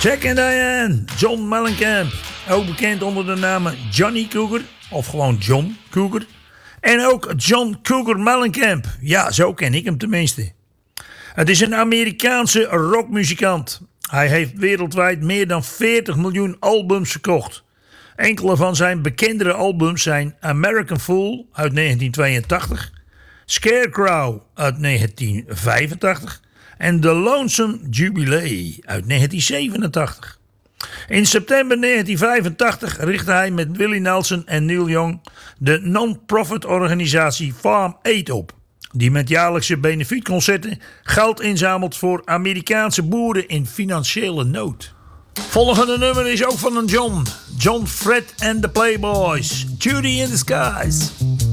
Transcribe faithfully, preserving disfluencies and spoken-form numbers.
Jack and Diane, John Mellencamp, ook bekend onder de namen Johnny Cougar, of gewoon John Cougar. En ook John Cougar Mellencamp, ja, zo ken ik hem tenminste. Het is een Amerikaanse rockmuzikant. Hij heeft wereldwijd meer dan veertig miljoen albums verkocht. Enkele van zijn bekendere albums zijn American Fool uit negentien tweeëntachtig, Scarecrow uit negentien vijfentachtig en The Lonesome Jubilee uit negentien zevenentachtig. In september negentien vijfentachtig richtte hij met Willie Nelson en Neil Young de non-profit organisatie Farm Aid op, die met jaarlijkse benefietconcerten geld inzamelt voor Amerikaanse boeren in financiële nood. Volgende nummer is ook van een John. John Fred and the Playboys. Judy in the Skies.